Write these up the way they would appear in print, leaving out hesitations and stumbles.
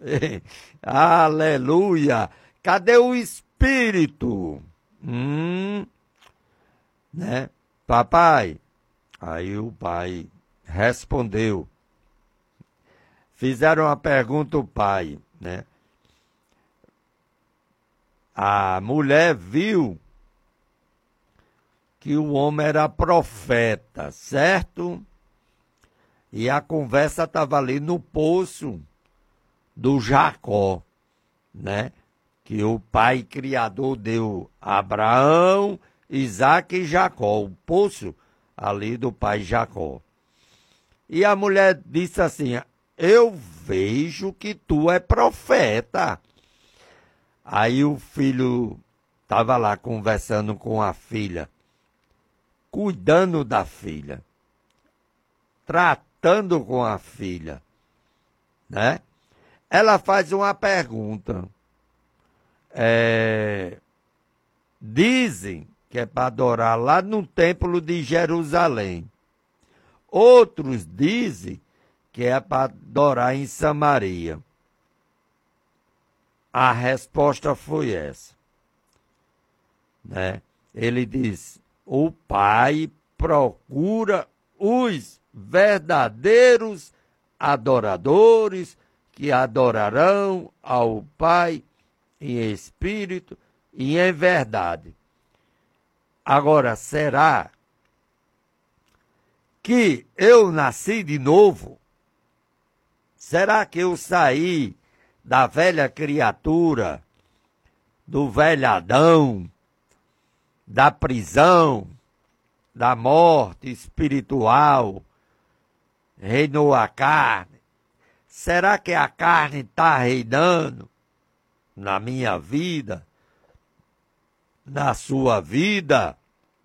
Aleluia! Cadê o Espírito? Né? Papai. Aí o pai respondeu. Fizeram uma pergunta ao pai, né? A mulher viu que o homem era profeta, certo? E a conversa estava ali no poço do Jacó, né? Que o pai criador deu a Abraão, Isaque e Jacó, o poço ali do pai Jacó. E a mulher disse assim, eu vejo que tu é profeta. Aí o filho estava lá conversando com a filha, cuidando da filha, tratando com a filha, né? Ela faz uma pergunta. Dizem que é para adorar lá no templo de Jerusalém. Outros dizem que é para adorar em Samaria. A resposta foi essa, né? Ele diz, o Pai procura os verdadeiros adoradores que adorarão ao Pai em espírito e em verdade. Agora, será que eu nasci de novo? Será que eu saí da velha criatura, do velho Adão, da prisão, da morte espiritual, reinou a carne? Será que a carne está reinando na minha vida, na sua vida?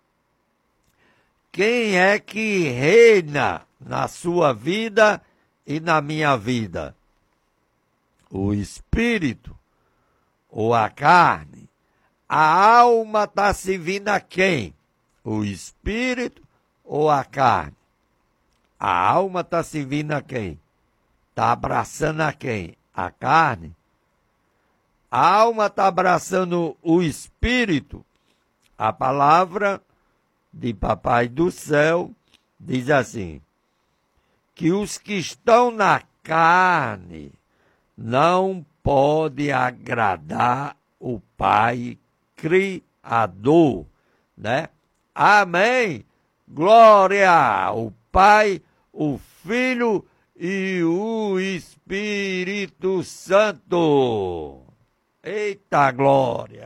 Quem é que reina na sua vida e na minha vida? O espírito ou a carne? A alma está servindo a quem? O espírito ou a carne? A alma está servindo a quem? Está abraçando a quem? A carne? A alma está abraçando o espírito? A palavra de Papai do Céu diz assim, que os que estão na carne não pode agradar o Pai Criador, né? Amém? Glória ao Pai, o Filho e o Espírito Santo. Eita glória!